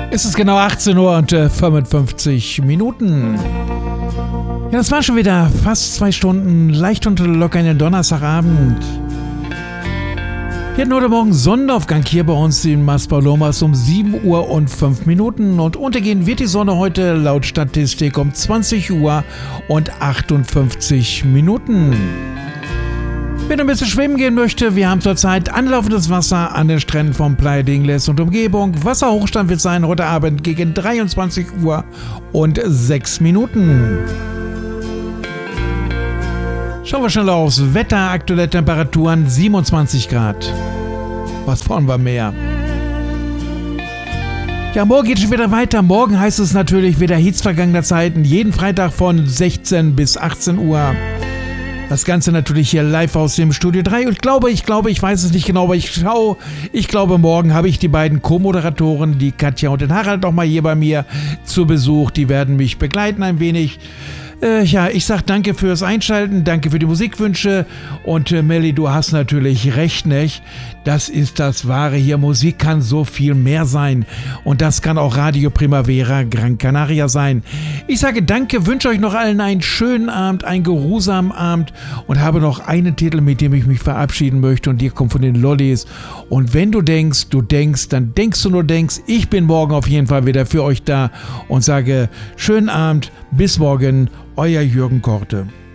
Es ist genau 18 Uhr und 55 Minuten. Ja, das war schon wieder fast 2 Stunden leicht und locker in den Donnerstagabend. Wir hatten heute Morgen Sonnenaufgang hier bei uns in Maspalomas um 7 Uhr und 5 Minuten und untergehen wird die Sonne heute laut Statistik um 20 Uhr und 58 Minuten. Wer ein bisschen schwimmen gehen möchte, wir haben zurzeit anlaufendes Wasser an den Stränden von Playa de Ingles und Umgebung. Wasserhochstand wird sein heute Abend gegen 23 Uhr und 6 Minuten. Schauen wir schnell aufs Wetter. Aktuelle Temperaturen 27 Grad. Was wollen wir mehr? Ja, morgen geht es schon wieder weiter. Morgen heißt es natürlich wieder Hits vergangener Zeiten. Jeden Freitag von 16 bis 18 Uhr. Das Ganze natürlich hier live aus dem Studio 3. Und ich weiß es nicht genau, aber ich glaube, morgen habe ich die beiden Co-Moderatoren, die Katja und den Harald, noch mal hier bei mir zu Besuch. Die werden mich begleiten ein wenig. Ich sag danke fürs Einschalten, danke für die Musikwünsche und Melli, du hast natürlich recht, nicht? Das ist das Wahre hier. Musik kann so viel mehr sein und das kann auch Radio Primavera Gran Canaria sein. Ich sage danke, wünsche euch noch allen einen schönen Abend, einen geruhsamen Abend und habe noch einen Titel, mit dem ich mich verabschieden möchte und der kommt von den Lollis. Und wenn du denkst, dann denkst du nur denkst. Ich bin morgen auf jeden Fall wieder für euch da und sage schönen Abend, bis morgen. Euer Jürgen Korte.